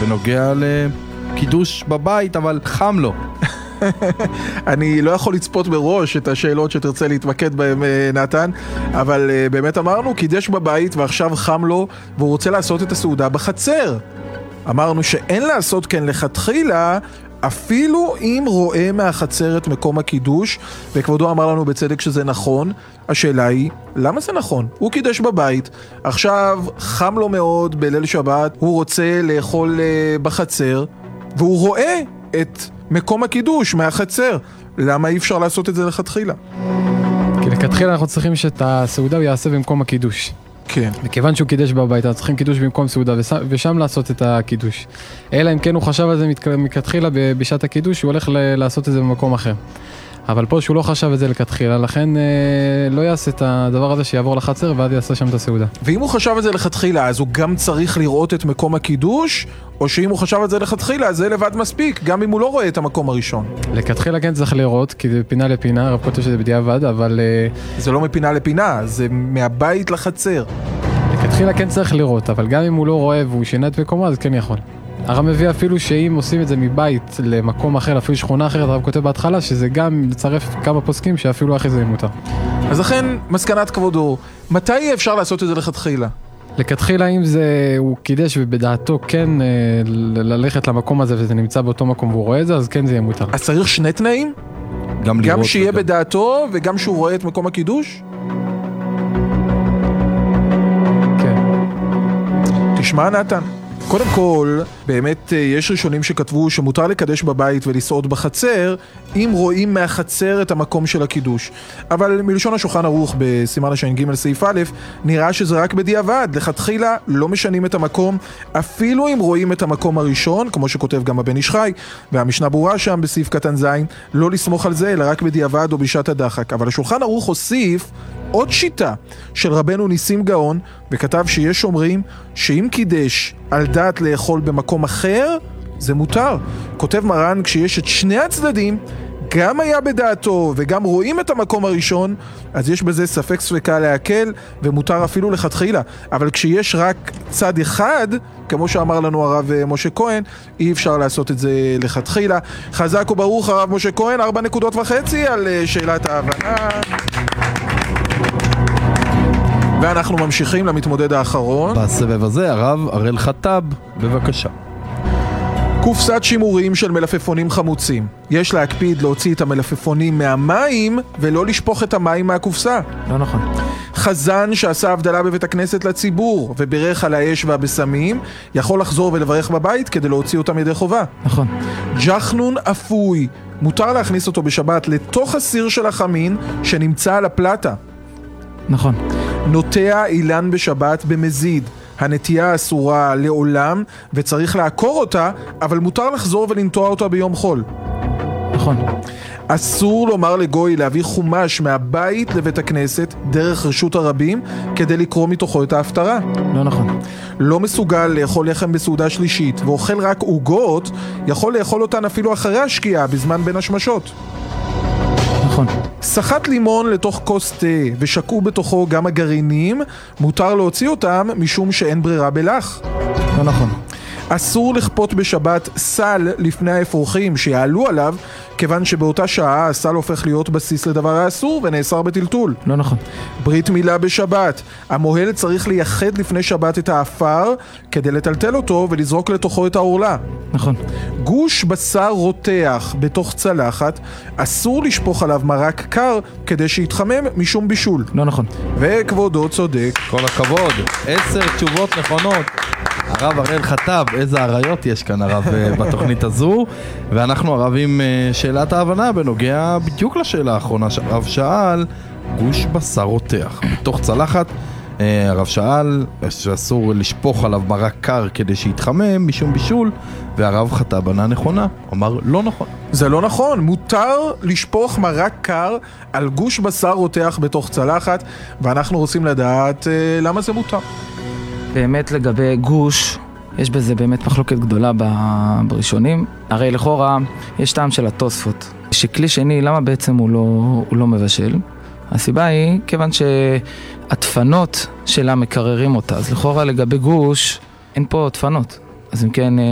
בנוגע לקידוש בבית, אבל חם לו. אני לא יכול לצפות בראש את השאלות שתרצה להתמקד בהן, נתן, אבל באמת אמרנו, קידש בבית ועכשיו חם לו, והוא רוצה לעשות את הסעודה בחצר. אמרנו שאין לעשות כן לכתחילה, אפילו אם רואה מהחצר את מקום הקידוש, וכבודו אמר לנו בצדק שזה נכון. השאלה היא, למה זה נכון? הוא קידש בבית, עכשיו חם לו מאוד בליל שבת, הוא רוצה לאכול בחצר, והוא רואה את מקום הקידוש מהחצר. למה אי אפשר לעשות את זה לכתחילה? כי לכתחילה אנחנו צריכים שאת הסעודה הוא יעשה במקום הקידוש. כן. מכיוון שהוא קידש בבית, אנחנו צריכים קידוש במקום סעודה, ושם לעשות את הקידוש. אלא אם כן הוא חשב על זה מכתחילה בשעת הקידוש, הוא הולך לעשות את זה במקום אחר. אבל פה שהוא לא חשב את זה לכתחילה, לכן לא יעשה את הדבר הזה שיעבור לחצר, ועד יעשה שם את הסעודה. ואם הוא חשב את זה לכתחילה, אז הוא גם צריך לראות את מקום הקידוש, או שאם הוא חשב את זה לכתחילה, אז זה לבד מספיק, גם אם הוא לא רואה את המקום הראשון. לכתחילה כן צריך לראות, כי זה פינה לפינה, הרב כותב שזה בדיעבד, אבל זה לא מפינה לפינה, זה מהבית לחצר. לכתחילה כן צריך לראות, אבל גם אם הוא לא רואה והוא שינה את מקומו, אז כן יכול. הרב מביא אפילו שאם עושים את זה מבית למקום אחר, אפילו שכונה אחרת, הרב כותב בהתחלה שזה גם לצרף כמה פוסקים שאפילו אחרי זה מותר. אז לכן, מסקנת כבודו, מתי אפשר לעשות את זה לכתחילה? לכתחילה אם זה הוא קידש ובדעתו כן ללכת למקום הזה וזה נמצא באותו מקום והוא רואה את זה, אז כן זה יהיה מותר. אז צריך שני תנאים? גם שיהיה בדעתו וגם שהוא רואה את מקום הקידוש? כן. תשמע נתן. קודם כל, באמת יש ראשונים שכתבו שמותר לקדש בבית ולסעוד בחצר, אם רואים מהחצר את המקום של הקידוש. אבל מלשון השולחן ערוך בסימן הש"ג סעיף א', נראה שזה רק בדיעבד. לכתחילה לא משנים את המקום, אפילו אם רואים את המקום הראשון, כמו שכותב גם הבן איש חי, והמשנה ברורה שם בסעיף קטן ז', לא לסמוך על זה, אלא רק בדיעבד או בשעת הדחק. אבל השולחן ערוך הוסיף עוד שיטה של רבנו ניסים גאון, וכתב שיש אומרים שאם קידש על דעת לאכול במקום אחר, זה מותר. כותב מרן, כשיש את שני הצדדים, גם היה בדעתו וגם רואים את המקום הראשון, אז יש בזה ספק ספקה להקל, ומותר אפילו לכתחילה. אבל כשיש רק צד אחד, כמו שאמר לנו הרב משה כהן, אי אפשר לעשות את זה לכתחילה. חזק וברוך הרב משה כהן, 4.5 נקודות על שאלת ההבנה. ואנחנו ממשיכים למתמודד האחרון. בסבב הזה, הרב הראל חטב, בבקשה. קופסת שימורים של מלפפונים חמוצים. יש להקפיד להוציא את המלפפונים מהמים ולא לשפוך את המים מהקופסה. לא נכון. חזן שעשה הבדלה בבית הכנסת לציבור ובירך על האש והבשמים, יכול לחזור ולברך בבית כדי להוציא אותם ידי חובה. נכון. ג'חנון אפוי, מותר להכניס אותו בשבת לתוך הסיר של החמין שנמצא על הפלטה. נכון. נוטע אילן בשבת במזיד. הנטייה אסורה לעולם וצריך לעקור אותה, אבל מותר לחזור ולנטוע אותה ביום חול. נכון. אסור לומר לגוי להביא חומש מהבית לבית הכנסת דרך רשות הרבים כדי לקרוא מתוכו את ההפטרה. לא נכון. לא מסוגל לאכול לחם בסעודה שלישית ואוכל רק עוגות, יכול לאכול אותן אפילו אחרי השקיעה בזמן בין השמשות. נכון. סחט לימון לתוך כוס תה ושקעו בתוכו גם הגרעינים, מותר להוציא אותם משום שאין ברירה בלח. לא נכון. אסור לכפות בשבת סל לפני האפרוחים שיעלו עליו, כיוון שבאותה שעה הסל הופך להיות בסיס לדבר האסור ונאסר בטלטול. לא נכון. ברית מילה בשבת. המוהל צריך לייחד לפני שבת את האפר כדי לטלטל אותו ולזרוק לתוכו את העורלה. נכון. גוש בשר רותח בתוך צלחת, אסור לשפוך עליו מרק קר כדי שיתחמם משום בישול. לא נכון. וכבודו צודק. כל הכבוד. 10 תשובות נכונות. הרב הראל חטב, איזה עריות יש כאן הרב בתוכנית הזו. ואנחנו הרב עם שאלת ההבנה בנוגע בדיוק לשאלה האחרונה שהרב שאל, גוש בשר רותח בתוך צלחת. הרב שאל שאסור לשפוך עליו מרק קר כדי שיתחמם משום בישול, והרב חטב ענה נכונה, אמר לא נכון. זה לא נכון, מותר לשפוך מרק קר על גוש בשר רותח בתוך צלחת, ואנחנו רוצים לדעת למה זה מותר. באמת לגבי גוש, יש בזה באמת מחלוקת גדולה בראשונים. הרי לכאורה יש טעם של התוספות, שכלי שני למה בעצם הוא לא מבשל. הסיבה היא כיוון שהתפנות שלה מקררים אותה, אז לכאורה לגבי גוש אין פה תפנות, אז אם כן